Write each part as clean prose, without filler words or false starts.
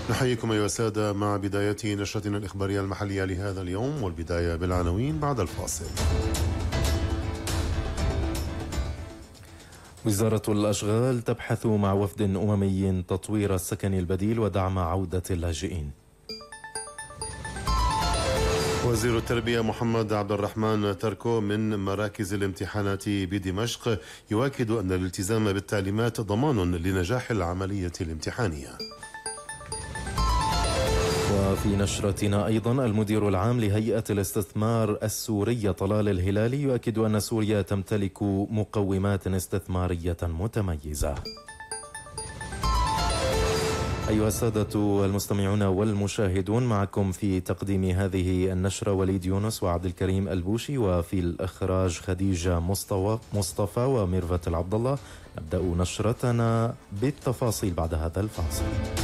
نحييكم أيها السادة مع بداية نشرتنا الإخبارية المحلية لهذا اليوم، والبداية بالعناوين بعد الفاصل. وزارة الأشغال تبحث مع وفد أممي تطوير السكن البديل ودعم عودة اللاجئين. وزير التربية محمد عبد الرحمن تركو من مراكز الامتحانات بدمشق يؤكد أن الالتزام بالتعليمات ضمان لنجاح العملية الامتحانية. وفي نشرتنا أيضا المدير العام لهيئة الاستثمار السورية طلال الهلالي يؤكد أن سوريا تمتلك مقومات استثمارية متميزة. أيها السادة المستمعون والمشاهدون، معكم في تقديم هذه النشرة وليد يونس وعبد الكريم البوشي، وفي الإخراج خديجة مصطفى وميرفت العبد الله. نبدأ نشرتنا بالتفاصيل بعد هذا الفاصل.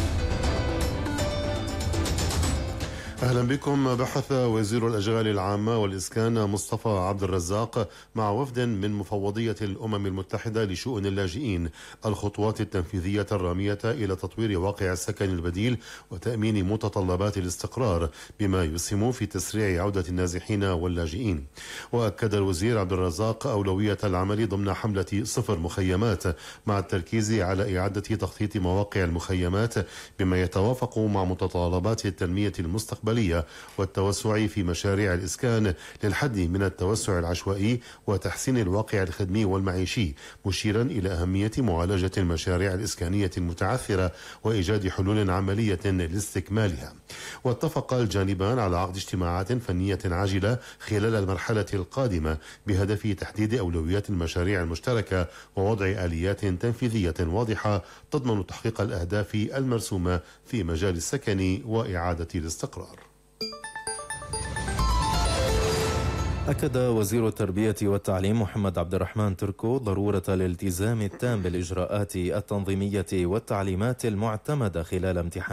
أهلا بكم. بحث وزير الأشغال العامة والإسكان مصطفى عبد الرزاق مع وفد من مفوضية الأمم المتحدة لشؤون اللاجئين الخطوات التنفيذية الرامية إلى تطوير واقع السكن البديل وتأمين متطلبات الاستقرار بما يسهم في تسريع عودة النازحين واللاجئين. وأكد الوزير عبد الرزاق أولوية العمل ضمن حملة صفر مخيمات مع التركيز على إعادة تخطيط مواقع المخيمات بما يتوافق مع متطلبات التنمية المستقبلية والتوسع في مشاريع الإسكان للحد من التوسع العشوائي وتحسين الواقع الخدمي والمعيشي، مشيرا إلى أهمية معالجة المشاريع الإسكانية المتعثرة وإيجاد حلول عملية لاستكمالها. واتفق الجانبان على عقد اجتماعات فنية عاجلة خلال المرحلة القادمة بهدف تحديد أولويات المشاريع المشتركة ووضع آليات تنفيذية واضحة تضمن تحقيق الأهداف المرسومة في مجال السكن وإعادة الاستقرار. أكد وزير التربية والتعليم محمد عبد الرحمن تركو ضرورة الالتزام التام بالإجراءات التنظيمية والتعليمات المعتمدة خلال امتحان